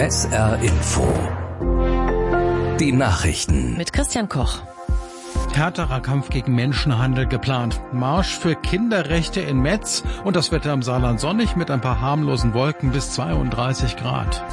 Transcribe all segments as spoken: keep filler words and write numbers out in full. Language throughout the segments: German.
S R Info. Die Nachrichten. Mit Christian Koch. Härterer Kampf gegen Menschenhandel geplant. Marsch für Kinderrechte in Metz und das Wetter im Saarland sonnig mit ein paar harmlosen Wolken bis zweiunddreißig Grad.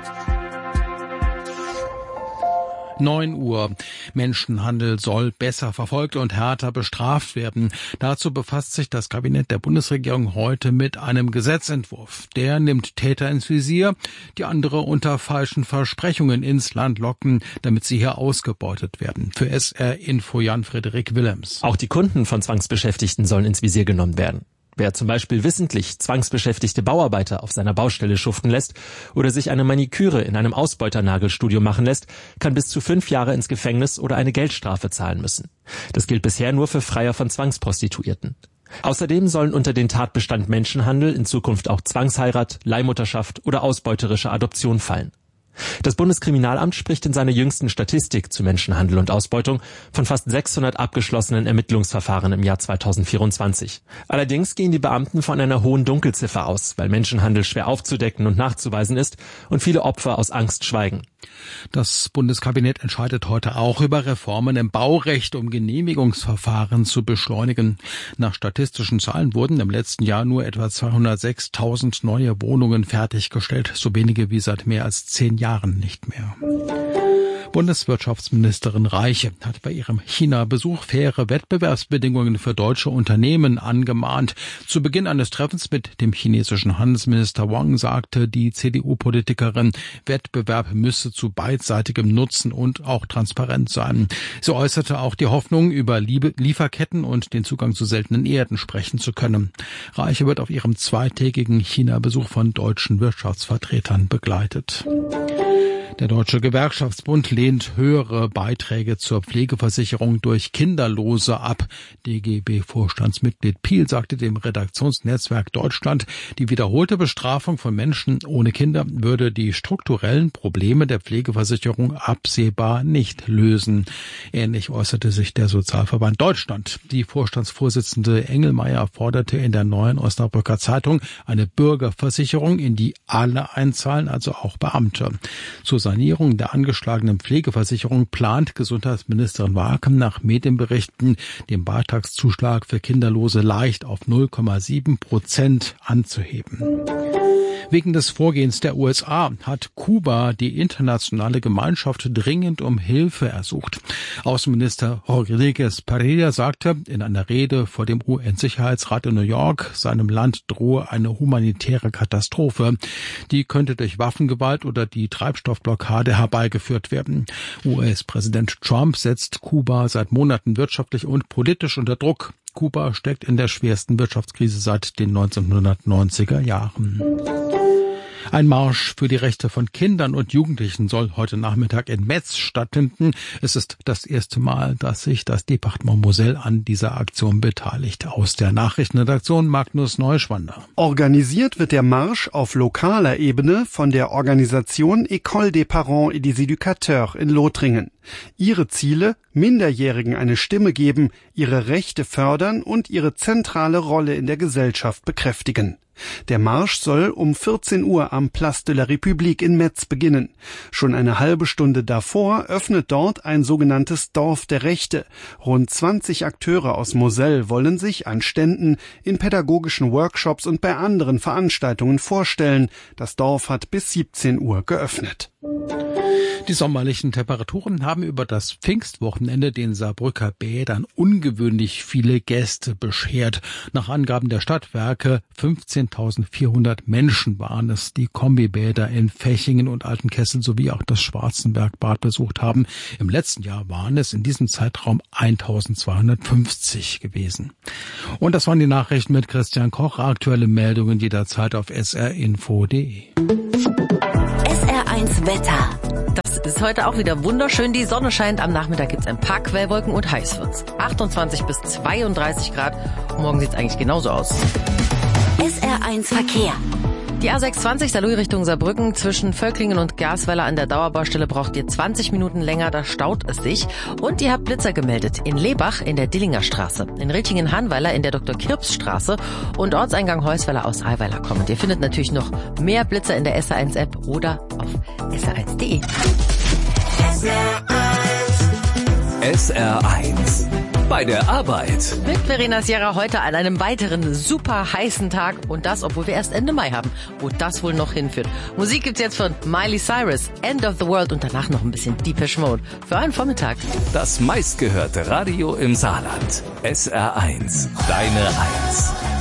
neun Uhr. Menschenhandel soll besser verfolgt und härter bestraft werden. Dazu befasst sich das Kabinett der Bundesregierung heute mit einem Gesetzentwurf. Der nimmt Täter ins Visier, die andere unter falschen Versprechungen ins Land locken, damit sie hier ausgebeutet werden. Für S R Info Jan-Frederik Willems. Auch die Kunden von Zwangsbeschäftigten sollen ins Visier genommen werden. Wer zum Beispiel wissentlich zwangsbeschäftigte Bauarbeiter auf seiner Baustelle schuften lässt oder sich eine Maniküre in einem Ausbeuternagelstudio machen lässt, kann bis zu fünf Jahre ins Gefängnis oder eine Geldstrafe zahlen müssen. Das gilt bisher nur für Freier von Zwangsprostituierten. Außerdem sollen unter den Tatbestand Menschenhandel in Zukunft auch Zwangsheirat, Leihmutterschaft oder ausbeuterische Adoption fallen. Das Bundeskriminalamt spricht in seiner jüngsten Statistik zu Menschenhandel und Ausbeutung von fast sechshundert abgeschlossenen Ermittlungsverfahren im Jahr zweitausendvierundzwanzig. Allerdings gehen die Beamten von einer hohen Dunkelziffer aus, weil Menschenhandel schwer aufzudecken und nachzuweisen ist und viele Opfer aus Angst schweigen. Das Bundeskabinett entscheidet heute auch über Reformen im Baurecht, um Genehmigungsverfahren zu beschleunigen. Nach statistischen Zahlen wurden im letzten Jahr nur etwa zweihundertsechstausend neue Wohnungen fertiggestellt, so wenige wie seit mehr als zehn Jahren nicht mehr. Bundeswirtschaftsministerin Reiche hat bei ihrem China-Besuch faire Wettbewerbsbedingungen für deutsche Unternehmen angemahnt. Zu Beginn eines Treffens mit dem chinesischen Handelsminister Wang sagte die C D U-Politikerin, Wettbewerb müsse zu beidseitigem Nutzen und auch transparent sein. Sie äußerte auch die Hoffnung, über Lieferketten und den Zugang zu seltenen Erden sprechen zu können. Reiche wird auf ihrem zweitägigen China-Besuch von deutschen Wirtschaftsvertretern begleitet. Der Deutsche Gewerkschaftsbund lehnt höhere Beiträge zur Pflegeversicherung durch Kinderlose ab. D G B-Vorstandsmitglied Piel sagte dem Redaktionsnetzwerk Deutschland, die wiederholte Bestrafung von Menschen ohne Kinder würde die strukturellen Probleme der Pflegeversicherung absehbar nicht lösen. Ähnlich äußerte sich der Sozialverband Deutschland. Die Vorstandsvorsitzende Engelmeier forderte in der Neuen Osnabrücker Zeitung eine Bürgerversicherung, in die alle einzahlen, also auch Beamte. Zur Sanierung der angeschlagenen Pflegeversicherung plant Gesundheitsministerin Wakem nach Medienberichten den Beitragszuschlag für Kinderlose leicht auf null Komma sieben Prozent anzuheben. Wegen des Vorgehens der U S A hat Kuba die internationale Gemeinschaft dringend um Hilfe ersucht. Außenminister Rodríguez Pereira sagte in einer Rede vor dem U N-Sicherheitsrat in New York, seinem Land drohe eine humanitäre Katastrophe. Die könnte durch Waffengewalt oder die Treibstoffblockade herbeigeführt werden. U S-Präsident Trump setzt Kuba seit Monaten wirtschaftlich und politisch unter Druck. Kuba steckt in der schwersten Wirtschaftskrise seit den neunzehnhundertneunziger Jahren. Ein Marsch für die Rechte von Kindern und Jugendlichen soll heute Nachmittag in Metz stattfinden. Es ist das erste Mal, dass sich das Departement Moselle an dieser Aktion beteiligt. Aus der Nachrichtenredaktion Magnus Neuschwander. Organisiert wird der Marsch auf lokaler Ebene von der Organisation École des Parents et des Éducateurs in Lothringen. Ihre Ziele: Minderjährigen eine Stimme geben, ihre Rechte fördern und ihre zentrale Rolle in der Gesellschaft bekräftigen. Der Marsch soll um vierzehn Uhr am Place de la République in Metz beginnen. Schon eine halbe Stunde davor öffnet dort ein sogenanntes Dorf der Rechte. Rund zwanzig Akteure aus Moselle wollen sich an Ständen, in pädagogischen Workshops und bei anderen Veranstaltungen vorstellen. Das Dorf hat bis siebzehn Uhr geöffnet. Die sommerlichen Temperaturen haben über das Pfingstwochenende den Saarbrücker Bädern ungewöhnlich viele Gäste beschert. Nach Angaben der Stadtwerke fünfzehntausendvierhundert Menschen waren es, die Kombibäder in Fechingen und Altenkessel sowie auch das Schwarzenbergbad besucht haben. Im letzten Jahr waren es in diesem Zeitraum eintausendzweihundertfünfzig gewesen. Und das waren die Nachrichten mit Christian Koch. Aktuelle Meldungen jederzeit auf s r info punkt d e. S R eins Wetter. Das ist heute auch wieder wunderschön. Die Sonne scheint. Am Nachmittag gibt's ein paar Quellwolken und heiß wird's. achtundzwanzig bis zweiunddreißig Grad. Und morgen sieht's eigentlich genauso aus. S R eins Verkehr. Die A sechsundzwanzig Saarlouis Richtung Saarbrücken zwischen Völklingen und Gasweiler an der Dauerbaustelle braucht ihr zwanzig Minuten länger, da staut es sich. Und ihr habt Blitzer gemeldet in Lebach in der Dillinger Straße, in Ritchingen-Hanweiler in der Doktor Kirps Straße und Ortseingang Heusweiler aus Eiweiler kommend. Ihr findet natürlich noch mehr Blitzer in der S R eins App oder auf s r eins punkt de. S R eins. Bei der Arbeit. Mit Verena Sierra heute an einem weiteren super heißen Tag. Und das, obwohl wir erst Ende Mai haben. Wo das wohl noch hinführt. Musik gibt's jetzt von Miley Cyrus, End of the World und danach noch ein bisschen Depeche Mode. Für einen Vormittag. Das meistgehörte Radio im Saarland. S R eins. Deine Eins.